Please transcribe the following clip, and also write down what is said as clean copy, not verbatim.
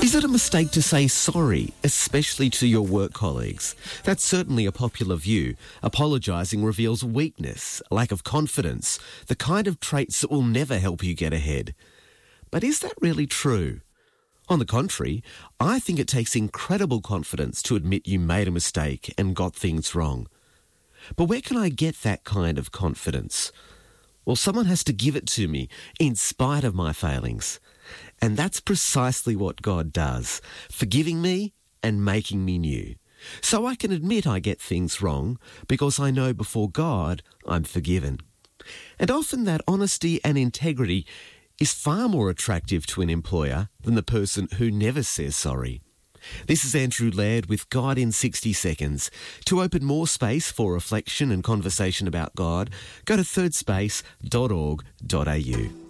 Is it a mistake to say sorry, especially to your work colleagues? That's certainly a popular view. Apologising reveals weakness, lack of confidence, the kind of traits that will never help you get ahead. But is that really true? On the contrary, I think it takes incredible confidence to admit you made a mistake and got things wrong. But where can I get that kind of confidence? Well, someone has to give it to me in spite of my failings. And that's precisely what God does, forgiving me and making me new. So I can admit I get things wrong because I know before God I'm forgiven. And often that honesty and integrity is far more attractive to an employer than the person who never says sorry. This is Andrew Laird with God in 60 Seconds. To open more space for reflection and conversation about God, go to thirdspace.org.au.